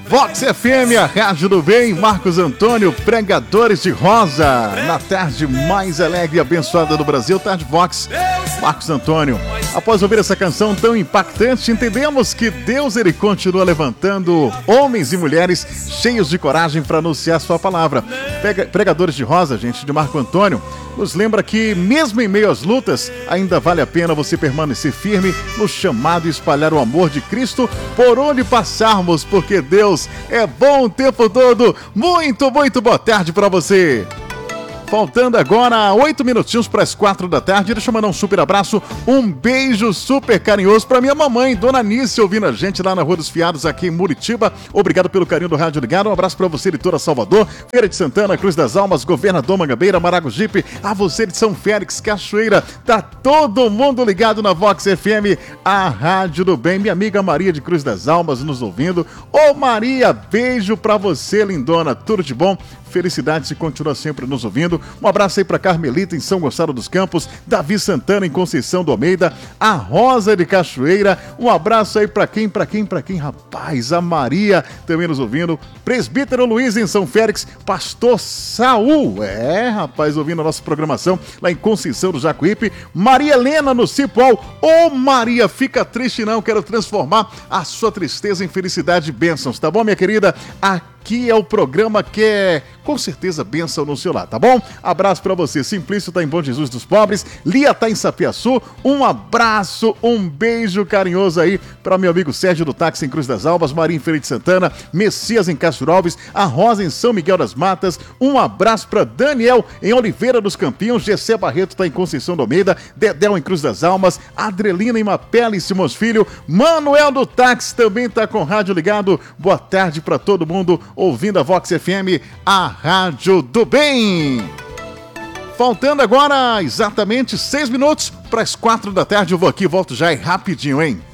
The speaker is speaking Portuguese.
Vox FM, a Rádio do Bem, Marcos Antônio, Pregadores de Rosa. Na tarde mais alegre e abençoada do Brasil, Tarde Vox, Marcos Antônio. Após ouvir essa canção tão impactante, entendemos que Deus ele continua levantando homens e mulheres cheios de coragem para anunciar sua palavra. Pregadores de Rosa, gente, de Marco Antônio, nos lembra que mesmo em meio às lutas, ainda vale a pena você permanecer firme no chamado e espalhar o amor de Cristo por onde passarmos, porque Deus é bom o tempo todo. Muito boa tarde para você. Faltando agora 8 minutinhos para as 4 da tarde. Deixa eu mandar um super abraço, um beijo super carinhoso para minha mamãe, Dona Nícia, ouvindo a gente lá na Rua dos Fiados, aqui em Muritiba. Obrigado pelo carinho do Rádio Ligado. Um abraço para você de toda Salvador, Feira de Santana, Cruz das Almas, Governador Mangabeira, Maragogipe, a você de São Félix, Cachoeira. Tá todo mundo ligado na Vox FM, a Rádio do Bem. Minha amiga Maria de Cruz das Almas nos ouvindo. Ô Maria, beijo para você, lindona. Tudo de bom. Felicidades e continua sempre nos ouvindo. Um abraço aí para Carmelita em São Gonçalo dos Campos, Davi Santana em Conceição do Almeida, a Rosa de Cachoeira. Um abraço aí para quem, rapaz, a Maria também nos ouvindo. Presbítero Luiz em São Félix, Pastor Saul, rapaz, ouvindo a nossa programação lá em Conceição do Jacuípe. Maria Helena no Cipoal. Ô Maria, fica triste não, quero transformar a sua tristeza em felicidade e bênçãos, tá bom, minha querida? Aqui é o programa que é, com certeza, bênção no seu lar, tá bom? Abraço pra você. Simplício tá em Bom Jesus dos Pobres, Lia tá em Sapiaçu. Um abraço, um beijo carinhoso aí pra meu amigo Sérgio do Táxi em Cruz das Almas, Maria em Feira de Santana, Messias em Castro Alves, a Rosa em São Miguel das Matas. Um abraço pra Daniel em Oliveira dos Campinhos, Gessé Barreto tá em Conceição do Almeida, Dedéu em Cruz das Almas, Adrelina em Mapela e Simões Filho, Manuel do Táxi também tá com o rádio ligado. Boa tarde pra todo mundo ouvindo a Vox FM, a Rádio do Bem. Faltando agora exatamente 6 minutos para as 4 da tarde. Eu vou aqui, volto já rapidinho, hein?